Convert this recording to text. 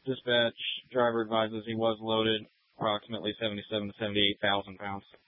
Dispatch driver advises he was loaded approximately 77 to 78,000 pounds.